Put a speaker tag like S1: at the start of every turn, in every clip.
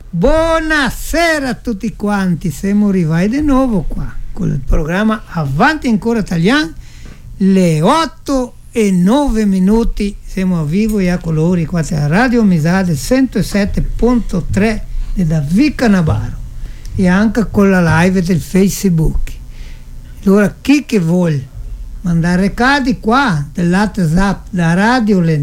S1: Buonasera a tutti quanti, siamo arrivati di nuovo qua con il programma Avanti Ancora Italiano, le 8:09, siamo a vivo e a colori qua a Radio Misade 107.3 da Viccanabaro e anche con la live del Facebook. Allora chi che vuole mandare cadi qua dell'WhatsApp da radio le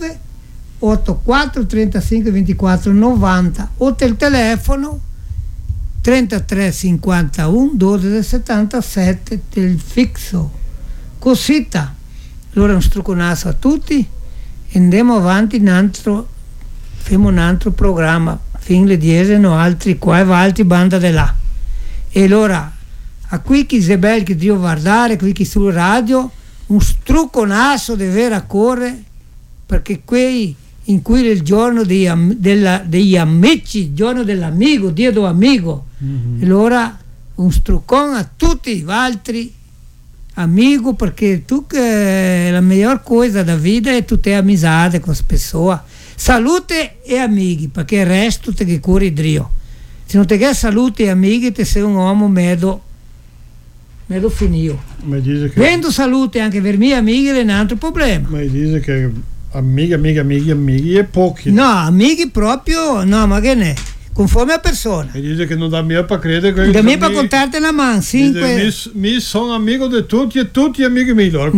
S1: 984 35 24 90 o del telefono 33 51 12 77 del fixo. Cosita. Allora un strucconasso a tutti e andiamo avanti facciamo un altro programma fin le 10 no altri qua e altri banda di là. E allora a qui chi se bel che Dio guardare qui chi sul radio un strucconasso deve raccorrere perché quei in cui è il giorno degli amici, il giorno dell'amico, Dio do amico. E allora un struccone a tutti gli altri amico perché tu che la miglior cosa da vita è tutte amicizie con persone, salute e amici perché il resto te che curi Dio. Se non te che salute e amici te sei un uomo medo finito. Vendo salute anche per miei amici è un altro problema.
S2: Ma dice che amici e pochi.
S1: No, amici proprio, no, ma che ne? Conforme a persona.
S2: E dice che non dà mia per credere che
S1: da me per contarti una mano, 5.
S2: Mi sono amico di tutti e tutti amici miei.
S1: No.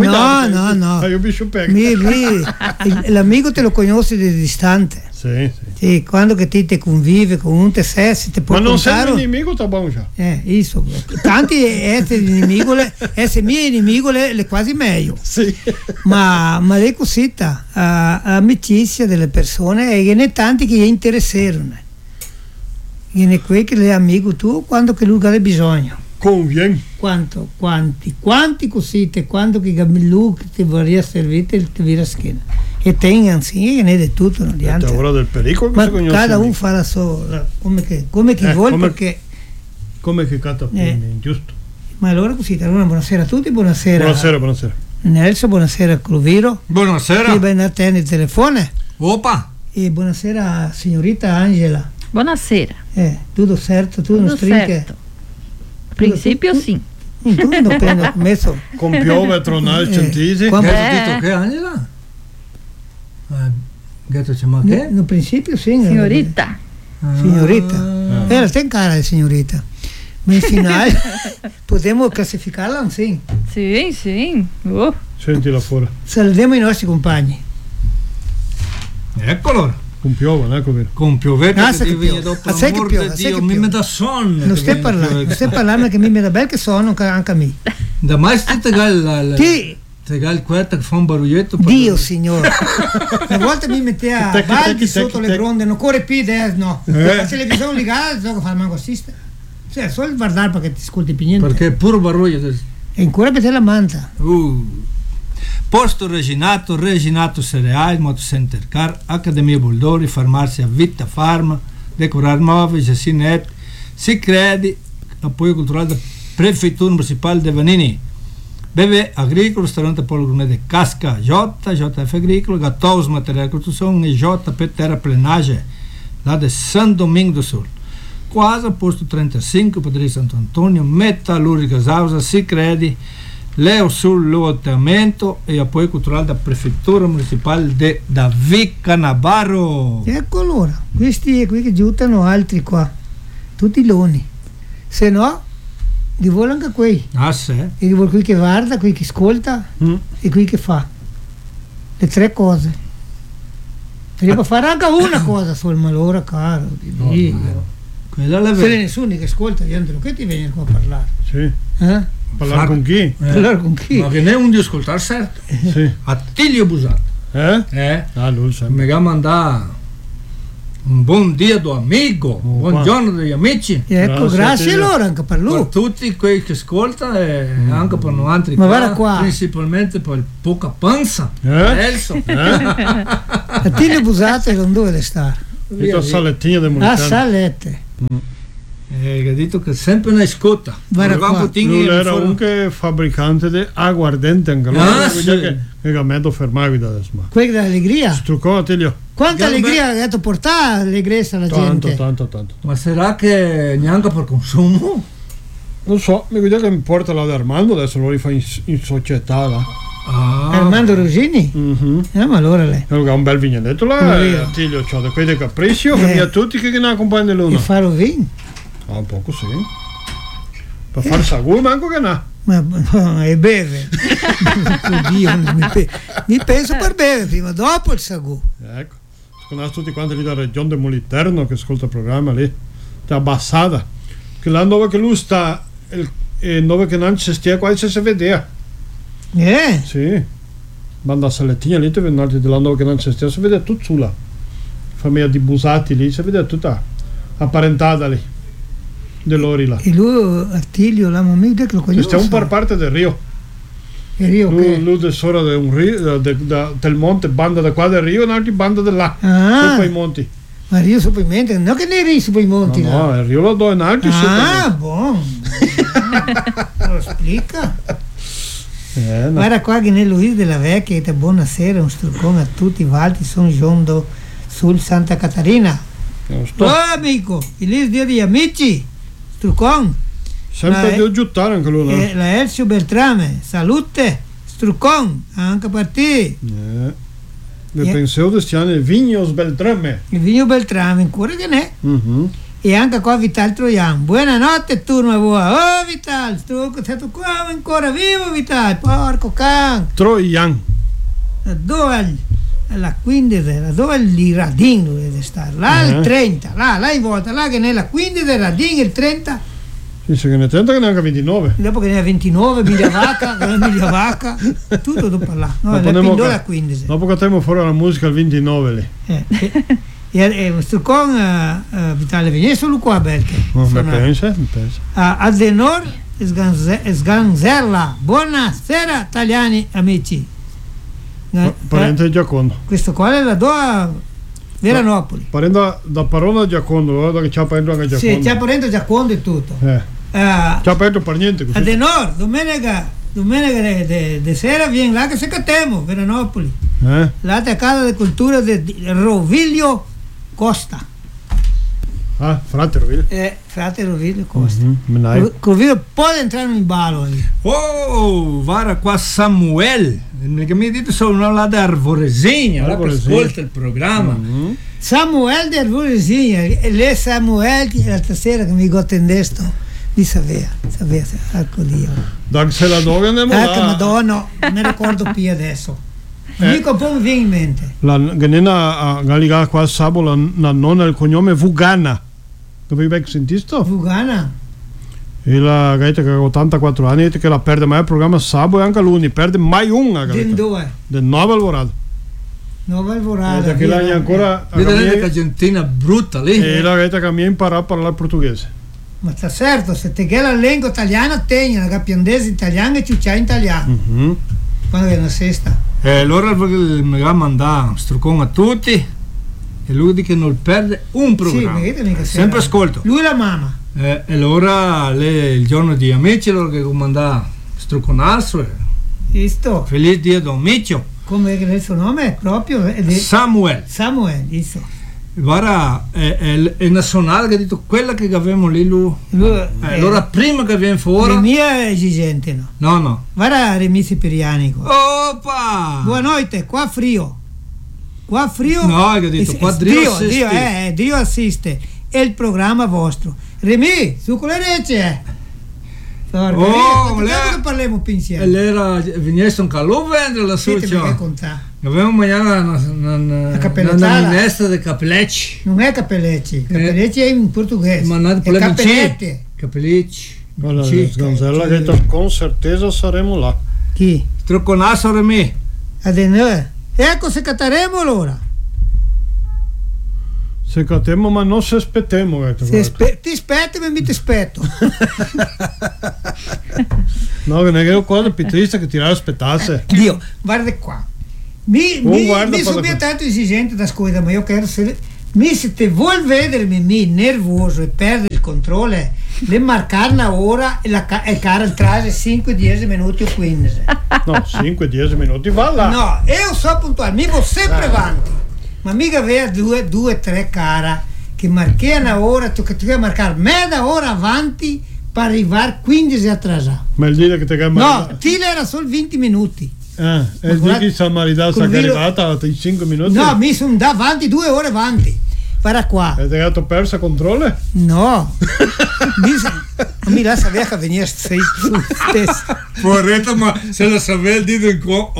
S1: L'amico te lo conosci di distante. Sì, quando che ti convive con un te stessi, te può
S2: contare.
S1: Ma
S2: non sei un nemico, sta buono già.
S1: Isso. Tanti essere nemico, essere mio nemico è quasi meglio.
S2: Sì.
S1: Ma le cosita, l'amicizia delle persone e ne tanti che gli interessano. E ne quei che le amico tu quando che lui ha bisogno.
S2: Conviene.
S1: Quanti cosite, quando che lui ti vorrà servire ti vira schiena. E tengan sì, e ne di tutto, non di
S2: altro. È ora del pericolo che
S1: ma cada uno fa la sua, come chi vuole perché...
S2: Come che cata giusto.
S1: Ma allora così, allora buonasera a tutti, buonasera.
S2: Buonasera.
S1: Nelson, buonasera Cloviro.
S2: Buonasera.
S1: E ben a te nel telefono.
S2: Opa.
S1: E buonasera signorita Angela.
S3: Buonasera.
S1: Tutto certo, tu non strinche.
S3: A principio sì.
S1: Tu non appena messo.
S2: Con piove, tronare, centisi.
S1: Quando
S4: hai detto che Angela? Gatto c'è ma che?
S1: No principio sì.
S3: Signorita.
S1: Signorita. Era ten cara di signorita. Ma in finale potremmo classificarla sì.
S3: Sì.
S2: Sentila fuori.
S1: Salutiamo i nostri compagni.
S2: Eccolo. Con piove, ecco vero.
S4: Con piove che ti viene dopo
S1: l'amor di
S4: Dio, mi dà sonno.
S1: Non stai parlando che mi da bel che sono anche a me.
S4: Da mai state gal
S1: Ti
S4: gal quetta che fa un baruglietto.
S1: Dio signore. Una volta mi metteva a baldi sotto le gronde, non corre più no. La televisione ligata, gioco fa manco assiste. Cioè, solo guardare perché ti ascolti più niente.
S4: Perché è puro baruglio.
S1: E ancora per te la manta.
S4: Posto Reginato Cereali, Motocenter Car, Accademia Boldori, Farmacia Vita Farma, Decorar Móveis, Jacinet, Sicredi, apoio cultural da Prefeitura Municipal de Vanini, BV Agricolo, Restaurante Polo Gourmet de Casca, JF Agricolo, Gatous Material de Construção e JP Terraplenagem, lá de São Domingo do Sul. Quasa, posto 35, Padre Santo Antônio, Metalúrgicas Ausa, Sicredi, Leo sul lotamento e apoio culturale da Prefeitura Municipale da Viccanabaro.
S1: Ecco allora, questi qui che aiutano altri qua, tutti loni. Se no, li vuole anche quei.
S4: Sì.
S1: E li vuole qui che guarda, qui che ascolta e qui che fa. Le tre cose. Devo fare anche una cosa sul malora, caro.
S4: Quella è la
S1: vera. Se nessuno che ascolta, niente, che ti viene qua a parlare?
S2: Sì. Parlare con chi?
S1: Parlare con chi?
S4: Ma che ne è un di ascoltare certo.
S2: Sì.
S4: Attilio Busato.
S2: Lui sa.
S4: Mi ha mandato un buon dia do amico, buongiorno degli amici.
S1: Ecco, grazie allora anche per lui.
S4: Per tutti quelli che ascoltano e anche per noi altri.
S1: Ma guarda qua.
S4: Principalmente per il poca panza.
S1: Elso. Attilio Busato non dove stare.
S2: La salettina del Montano.
S1: La salette.
S4: Che detto che sempre una scotta.
S1: Guarda qua.
S2: Lui era anche fabbricante di aguardente anche lui.
S4: Sì.
S2: Che mi ha fermato adesso. Ma
S1: Quella allegria.
S2: struccò a Tilio.
S1: Quanta
S4: Gallo
S1: allegria ha detto portare allegrezza alla gente.
S2: Tanto.
S4: Ma sarà che neanche per consumo?
S2: Non so, mi guida che mi porta là da Armando, adesso lo rifà in società là.
S1: Armando Rosini? Ma allora lei.
S2: Allora, ha un bel vigneletto là,
S1: Come
S2: e
S1: io.
S2: a Tilio c'ha da quei di capriccio, che mi ha tutti che ne accompagnano
S1: Il
S2: l'uno.
S1: faro vin?
S2: Ah, un po' così. Per far sagù manco che no.
S1: Ma e beve. Oddio, mi penso per bere prima, dopo il sagù.
S2: Ecco. Conosco tutti quanti lì da Regione del Moliterno che ascolta il programma lì. Da Bassada. Che là dove che lui sta, dove che non ci stia quasi si vedeva. Sì. Banda salettina lì, te vengono di là dove che non ci stia, si vede tutto sulla. Famiglia di Busati lì, si vede tutta apparentata lì. Dell'Ori là.
S1: E lui, Attilio, la mamma che lo conosce.
S2: Stiamo per parte del Rio.
S1: Il Rio che?
S2: Lui è sopra di un rio, del monte, banda da qua del Rio, un'altra banda da là. Sopra i monti.
S1: Ma Rio sopra i monti, non che ne Rio sopra i monti.
S2: No, il Rio lo do in alto sopra.
S1: Buono. Lo spiega.
S2: No.
S1: Guarda qua che nel Luis della Vecchia, buonasera, un struccone a tutti i valti, sono Giondo sul Santa Catarina. Oh amico, felice dia di amici, struccone.
S2: Sempre devo giuttare anche lui, no?
S1: La Elcio Beltrame, salute, struccone, anche per te.
S2: Vi pensavo di stiamo Vignos Beltrame.
S1: Il Vigno Beltrame, ancora che ne? E anche qua Vital Troian. Buonanotte turma voi. Oh Vital, sei tu qua ancora vivo Vital, porco can.
S2: Troian.
S1: Dove alla 15, dove il Radin dovete stare? Là il 30, là in volta, là che nella 15 del Radin il 30.
S2: Sì, se che ne 30 che ne anche 29.
S1: Dopo che ne ha 29, miglia vacca, tutto dopo là. No, la pindola a 15.
S2: Dopo che abbiamo fuori la musica al 29 lì.
S1: E struccone Vitale viene solo qua perché.
S2: Mi pensa.
S1: A Zenor Sganzerla. Buonasera italiani amici.
S2: Parente Giacondo.
S1: Questo qua è la doa Veranopoli.
S2: Parente da parola Giacondo, guarda che c'ha parente anche Giacondo.
S1: Sì, c'ha parente Giacondo e tutto.
S2: C'ha parente per niente così.
S1: A Zenor, domenica de sera viene là che se catemo, Veranopoli. Là è a casa di cultura di Roviglio Costa.
S2: Ah, frate Roviglio.
S1: Frate Roviglio Costa.
S2: Roviglio
S1: può entrare in ballo lì.
S4: Oh, guarda qua Samuel, che mi ha detto sono là da Arvoresigna, là che ascolta il programma.
S1: Samuel di Arvoresigna, lei Samuel l'altra sera che mi gotta in destro, di sapeva, ecco Dio.
S2: Da se la dove andiamo là.
S1: Ecco Madonna, non mi ricordo più adesso. Dico un po' mi viene in mente.
S2: La Galliga qua Sabo, la nonna il cognome Vugana. Dove hai sentito?
S1: Vugana?
S2: E la gaita che ha 84 anni che la perde mai il programma Sabo e anche lui ne perde mai una
S1: Del dove?
S2: Del Nova Alvorada.
S1: Nova Alvorada.
S2: Che l'anno ancora
S4: vedi che Argentina brutta lì.
S2: E la gaita che mi ha imparato a parlare portoghese.
S1: Ma sta certo, se te che la lingua italiana tegna, la capiandese italiana e ciuccia in italiano. Quando è una sesta.
S4: E allora mi va a mandare struccone a tutti e lui dice che non perde un programma.
S1: Sì,
S4: sempre ascolto.
S1: Lui e la mamma.
S4: E allora il giorno di amici allora che comanda strucconazzo.
S1: Visto?
S4: Felice dia d'amico.
S1: Come è il suo nome? Proprio
S4: Samuel.
S1: Samuel, visto.
S4: Guarda, è nazionale che ha detto quella che avevamo lì lui. Allora prima che viene fuori.
S1: La mia è esigente, no?
S4: No.
S1: Guarda Remisi Piriani.
S4: Opa!
S1: Buonanotte, qua frio. Qua frio.
S4: No, che ha detto qua Dio assiste.
S1: Dio assiste. È il programma vostro. Remi, su con le rece. Che parliamo insieme.
S4: Allora venisse un calò vendere la sua. Abbiamo mangiato una minestra di capellecci.
S1: Non è capellecci, capellecci è in portoghese.
S4: Ma non
S1: è capellette.
S4: Capellecci.
S2: Guarda, Sganzella che con certeza saremo là.
S1: Chi?
S4: Strucconasso Remi.
S1: Ecco se cattaremo allora.
S2: Se catemo ma non se aspettiamo.
S1: Ti aspetto ma mi ti aspetto.
S2: No, che non è che cosa più triste che tirare aspettasse.
S1: Dio, guarda qua. Mi sono tanto esigente da scuola, ma io quero Se te vuoi vedermi nervoso e perdere il controllo, le marcare una ora e la cara entrare 5-10 minuti o 15.
S2: No, 5-10 minuti, va là.
S1: No, io sono puntuale, mi vado sempre avanti, ma mica avere 2-3 cara che marchiano una ora, tu devi marcare mezza ora avanti per arrivare 15 atrasato.
S2: Ma il dire che te
S1: No, Tile era solo 20 minuti.
S2: E il dire che San Marità è arrivata a 5 minuti?
S1: No, mi sono davanti 2 ore avanti. Para qua.
S2: E ti hai perso controllo?
S1: No. Mi lascia via che venire sei su stesso.
S4: Porretto, ma se lo sapeva il dito in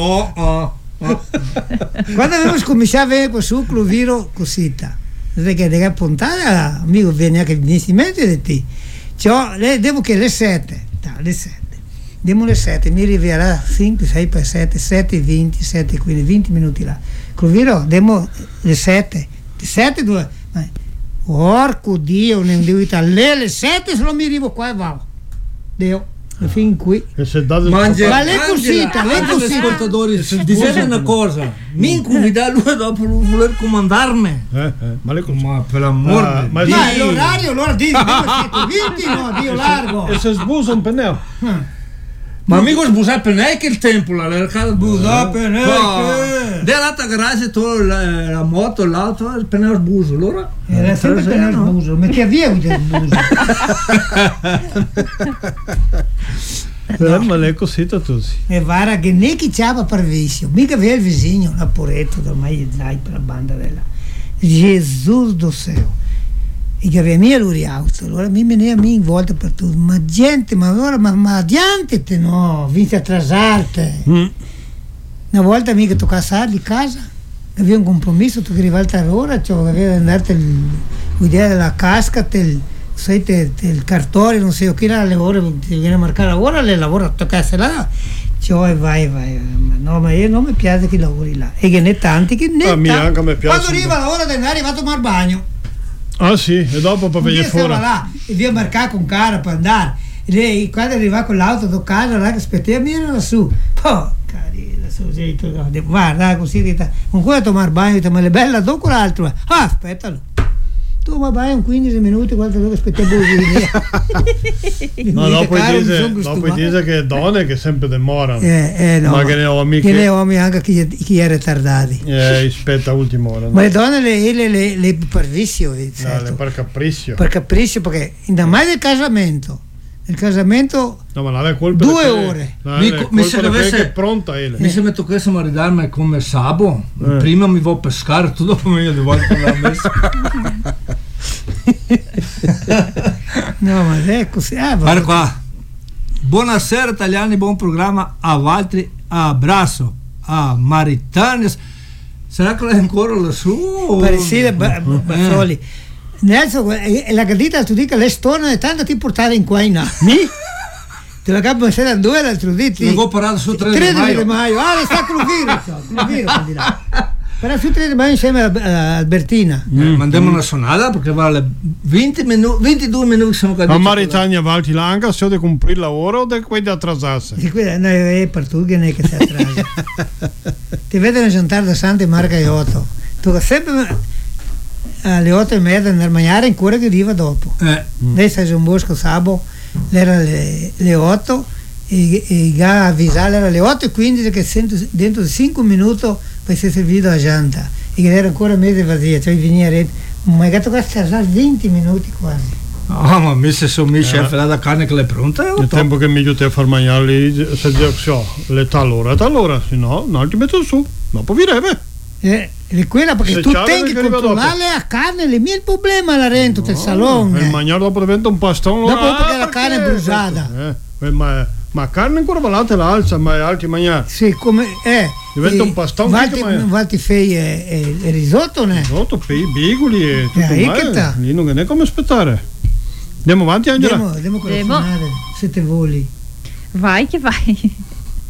S1: Quando avevo cominciato a vedere questo Cloviro cosita, perché devi puntare, amico, viene anche in mente di te. Cioè, devo che le 7. Diamo le 7, mi arriverà 5, 6 per 7, 7, 20, 7, quindi 20 minuti là. Cloviro, diamo le 7. 7, 2. Porco Dio, non devo dire le 7 se non mi arrivo qua e vado. Dio, fin qui.
S2: E se date
S1: ma le cosita,
S4: ascoltatori, dicete una cosa, mi incuida lui dopo voler comandarmi.
S2: Ma le cosite.
S4: Ma per l'amor
S1: ma l'orario, allora dico, siete 20, no, Dio largo.
S2: E se sbusa un penneo.
S4: Ma amico sbusa per lei che il tempo la casa sbusa per lei che dell'altra garage tu la moto l'auto il penneo sbuso allora
S1: era sempre il penneo sbuso metti via il sbuso.
S2: Ma le cosite tu sì.
S1: E vara che ne chi c'ava per vicio mica aveva il vicino la poretto ormai dai per la banda della Gesù do céu. E che aveva mia lui auto, allora mi veniva in volta per tutto, ma gente, ma allora, ma adiante no, vinci a trasarte. Una volta mica tocca a di casa, aveva un compromesso, tu che rivalta all'ora, cioè aveva andato l'idea della casca, il cartone, non so che era le ore, ti viene a marcare l'ora, le lavora a toccarsi là, cioè vai, no, ma io non mi piace che lavori là, e che ne tanti che ne tanti. Quando arriva l'ora di andare, vado a tomare bagno.
S2: Ah sì, e dopo per venire fuori.
S1: Là e via marcare con cara per andare. E lei quando arriva con l'auto da casa là che aspettava mi era lassù. Poi carina, guarda così con cui a tomare bagno, ma le bella dopo l'altro. Aspettalo. Tu ma vai un 15 minuti quando devo aspettare
S2: no, dopo dice che donne che sempre demorano.
S1: No,
S2: ma che ne uomini
S1: anche chi è ritardati.
S2: Aspetta ultima ora.
S1: Ma le donne le per vizio, certo.
S2: No, per capriccio.
S1: Per capriccio perché da mai del casamento. Il casamento
S2: no, ma la è colpa
S1: 2 ore.
S4: Mi se
S2: è pronta ele.
S4: Mi se mi toccasse maridarmi come Sabo, prima mi vado a pescare, tu dopo mi devo la messa.
S1: No, ma è così.
S4: Guarda qua. Buonasera italiani, buon programma a Valtri, abbraccio a Maritania. Sarà che è ancora lassù?
S1: Parecida Bazzoli. Nelson, la gradita tu dica le storne tanto ti portare in qua in là. Te la capo sera 2 l'altro dì.
S4: Mi ho parato su 3
S1: di maio. Ah, sta con Cloviro. Però su 3 di maio insieme a Albertina.
S4: Mandiamo una sonata perché vale 22 minuti siamo caduti.
S2: A Maritania Valti Langa se ho di comprare il lavoro o di quelli atrasarsi?
S1: No, è per tu che non è che si atrasa. Ti vedono giocare da Santa Marca e 8. Tu sempre alle 8:30 andare a mangiare ancora che arriva dopo. Lei sta in un bosco Sabo, era le 8 e già avvisare era le 8:15 che dentro 5 minuti poi si è servito la gianta e che era ancora mezzo vazia, cioè venire ma gatto che sta 20 minuti quasi.
S4: Ma mi se sono chef la carne che è pronta
S2: il tempo che mi aiuti a far mangiare se le talora, se no non ti metto su dopo virebbe
S1: è quella perché tu devi controllare la carne, il mio problema la rento del salone.
S2: Il mangiare dopo diventa un pastone.
S1: Dopo perché la carne è bruciata.
S2: Ma carne ancora valata l'alza, ma altri mangiare.
S1: Sì, come
S2: diventa un pastone.
S1: Valti fei e risotto, ne?
S2: Risotto, fei, bigoli e tutto lì non è come aspettare. Andiamo avanti, Angela?
S1: Andiamo con la finale, se te voli.
S3: Vai che vai.